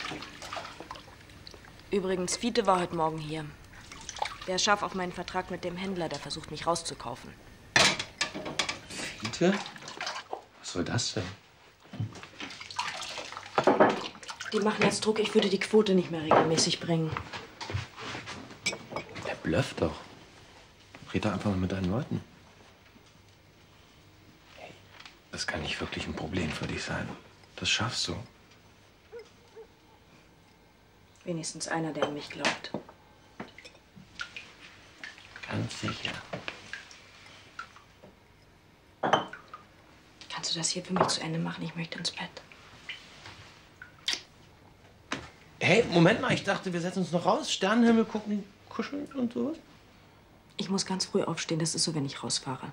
Übrigens, Fiete war heute Morgen hier. Der ist scharf auf meinen Vertrag mit dem Händler, der versucht, mich rauszukaufen. Fiete? Was soll das denn? Die machen jetzt Druck, ich würde die Quote nicht mehr regelmäßig bringen. Der blufft doch. Red doch einfach mal mit deinen Leuten. Hey, das kann nicht wirklich ein Problem für dich sein. Das schaffst du. Wenigstens einer, der an mich glaubt. Ganz sicher. Kannst du das hier für mich zu Ende machen? Ich möchte ins Bett. Hey, Moment mal, ich dachte, wir setzen uns noch raus, Sternenhimmel gucken, kuscheln und sowas. Ich muss ganz früh aufstehen, das ist so, wenn ich rausfahre.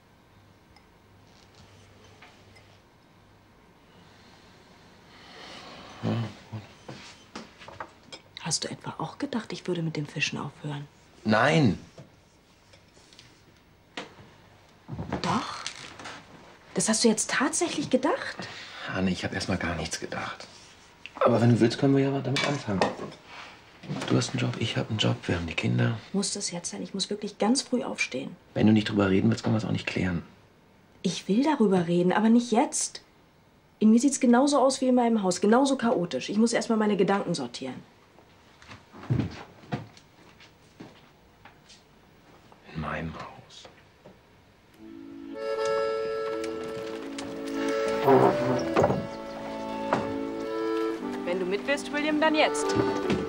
Ja, gut. Hast du etwa auch gedacht, ich würde mit dem Fischen aufhören? Nein. Doch? Das hast du jetzt tatsächlich gedacht? Anne, ich habe erstmal gar nichts gedacht. Aber wenn du willst, können wir ja mal damit anfangen. Du hast einen Job, ich habe einen Job, wir haben die Kinder. Muss das jetzt sein? Ich muss wirklich ganz früh aufstehen. Wenn du nicht drüber reden willst, können wir es auch nicht klären. Ich will darüber reden, aber nicht jetzt. In mir sieht's genauso aus wie in meinem Haus, genauso chaotisch. Ich muss erst mal meine Gedanken sortieren. In meinem Haus. Wenn du mit willst, William, dann jetzt.